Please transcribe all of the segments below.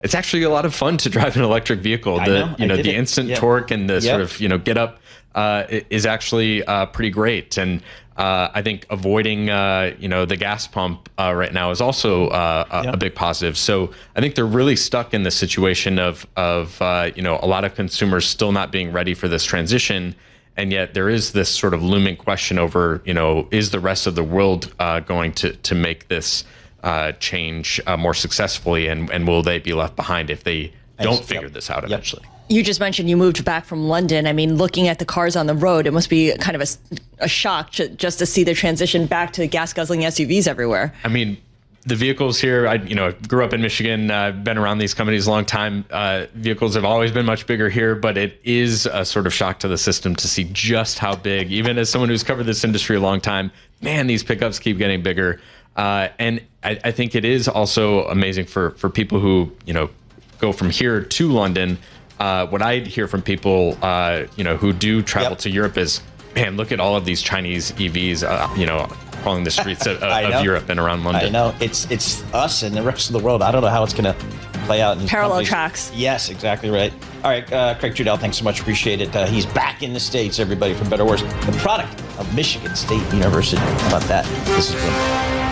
It's actually a lot of fun to drive an electric vehicle. The instant torque and the sort of, get up is actually pretty great. And I think avoiding, the gas pump right now is also a big positive. So I think they're really stuck in the situation of a lot of consumers still not being ready for this transition. And yet there is this sort of looming question over, is the rest of the world going to make this change more successfully, and will they be left behind if they don't figure this out eventually? You just mentioned you moved back from London. I mean, looking at the cars on the road, it must be kind of a shock just to see the transition back to gas guzzling SUVs everywhere. I mean, the vehicles here, I grew up in Michigan, been around these companies a long time. Vehicles have always been much bigger here, but it is a sort of shock to the system to see just how big, even as someone who's covered this industry a long time, man, these pickups keep getting bigger. And I think it is also amazing for people who, go from here to London. What I hear from people, who do travel to Europe is, man, look at all of these Chinese EVs, crawling the streets of Europe and around London. I know. It's us and the rest of the world. I don't know how it's going to play out. In parallel tracks. Yes, exactly right. All right, Craig Trudell, thanks so much. Appreciate it. He's back in the States, everybody, for better or worse. The product of Michigan State University. How about that? This is good.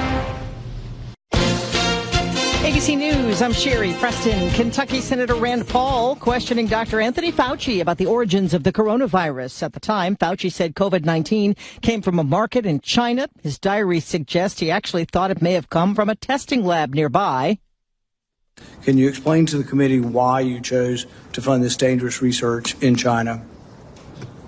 ABC News, I'm Sherry Preston. Kentucky Senator Rand Paul questioning Dr. Anthony Fauci about the origins of the coronavirus. At the time, Fauci said COVID-19 came from a market in China. His diary suggests he actually thought it may have come from a testing lab nearby. Can you explain to the committee why you chose to fund this dangerous research in China?